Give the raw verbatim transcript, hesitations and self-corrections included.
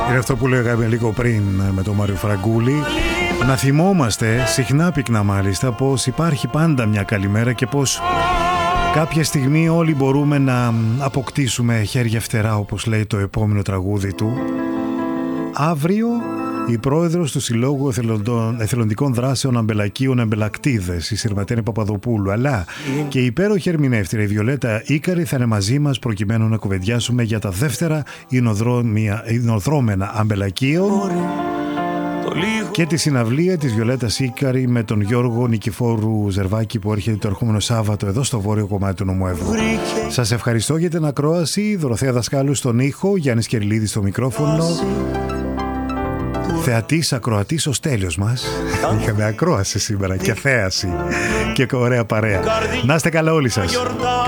Είναι αυτό που λέγαμε λίγο πριν με τον Μάριο Φραγκούλη. Να θυμόμαστε, συχνά πυκνά μάλιστα, πως υπάρχει πάντα μια καλημέρα και πως κάποια στιγμή όλοι μπορούμε να αποκτήσουμε χέρια φτερά, όπως λέει το επόμενο τραγούδι του. Αύριο η πρόεδρος του Συλλόγου Εθελοντικών Δράσεων Αμπελακίων Αμπελακτίδες, η Συρματένη Παπαδοπούλου, αλλά και η υπέροχη ερμηνεύτρια η Βιολέτα Ίκαρη θα είναι μαζί μας προκειμένου να κουβεντιάσουμε για τα δεύτερα ινοδρόμενα αμπελακίων και τη συναυλία της Βιολέτας Ίκαρη με τον Γιώργο Νικηφόρου Ζερβάκη που έρχεται το ερχόμενο Σάββατο εδώ στο βόρειο κομμάτι του νομού Εύρου. Σας ευχαριστώ για την ακρόαση. Δωροθέα Δασκάλου στον ήχο, Γιάννης Κερλίδης στο μικρόφωνο. Θεατής, ακροατής ο Στέλιος μας. Είχαμε ακρόαση σήμερα και θέαση και ωραία παρέα. Να είστε καλά όλοι σας.